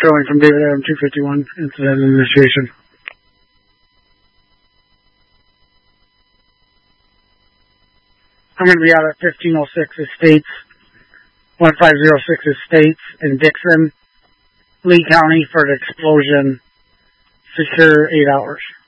Sterling from David Adam 251, Incident Initiation. I'm going to be out at 1506 Estates, 1506 Estates in Dixon, Lee County for the explosion. Secure 8 hours.